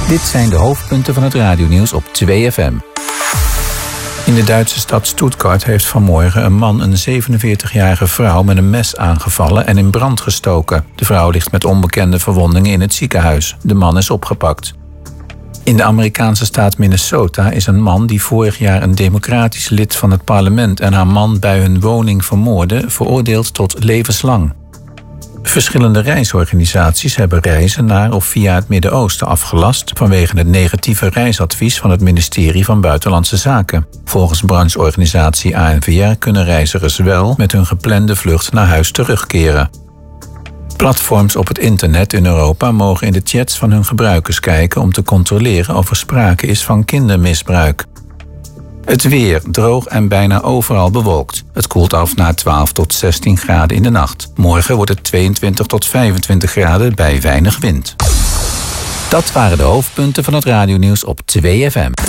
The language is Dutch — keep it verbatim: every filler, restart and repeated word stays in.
Dit zijn de hoofdpunten van het radionieuws op twee F M. In de Duitse stad Stuttgart heeft vanmorgen een man een zevenenveertigjarige vrouw met een mes aangevallen en in brand gestoken. De vrouw ligt met onbekende verwondingen in het ziekenhuis. De man is opgepakt. In de Amerikaanse staat Minnesota is een man die vorig jaar een democratisch lid van het parlement en haar man bij hun woning vermoordde, veroordeeld tot levenslang. Verschillende reisorganisaties hebben reizen naar of via het Midden-Oosten afgelast vanwege het negatieve reisadvies van het ministerie van Buitenlandse Zaken. Volgens brancheorganisatie A N V R kunnen reizigers wel met hun geplande vlucht naar huis terugkeren. Platforms op het internet in Europa mogen in de chats van hun gebruikers kijken om te controleren of er sprake is van kindermisbruik. Het weer, droog en bijna overal bewolkt. Het koelt af naar twaalf tot zestien graden in de nacht. Morgen wordt het tweeëntwintig tot vijfentwintig graden bij weinig wind. Dat waren de hoofdpunten van het radionieuws op twee F M.